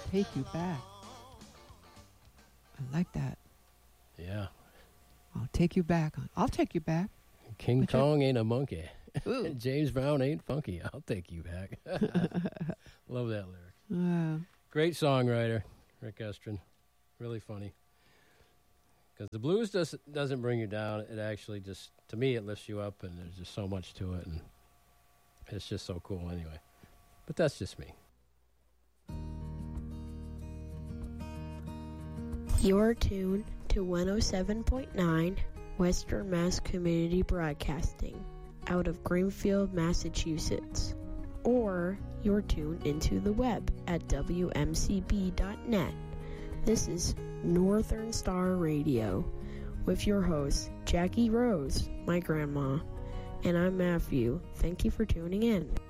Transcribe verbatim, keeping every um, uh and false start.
take you back. I like that. Yeah. I'll take you back. I'll take you back. King But Kong ain't a monkey. Ooh. James Brown ain't funky. I'll take you back. Love that lyric. Uh, Great songwriter, Rick Estrin. Really funny. Because the blues does, doesn't bring you down. It actually just, to me, it lifts you up, and there's just so much to it, and it's just so cool anyway. But that's just me. You're tuned to one oh seven point nine Western Mass Community Broadcasting out of Greenfield, Massachusetts. Or you're tuned into the web at W M C B dot net. This is Northern Star Radio with your host, Jackie Rose, my grandma. And I'm Matthew. Thank you for tuning in.